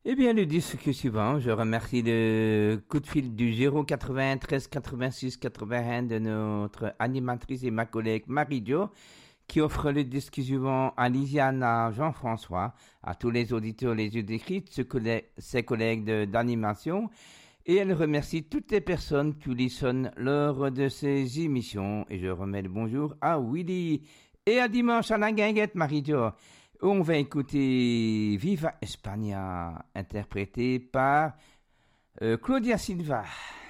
Eh bien, le disque suivant, je remercie le coup de fil du 093 86 81 de notre animatrice et ma collègue Marie-Jo, qui offre le disque suivant à Lisiane, à Jean-François, à tous les auditeurs les yeux d'écrits, ses collègues d'animation, et elle remercie toutes les personnes qui lui sonnent lors de ces émissions. Et je remets le bonjour à Willy et à dimanche à la guinguette, Marie-Jo. On va écouter Viva España, interprété par Claudia Silva.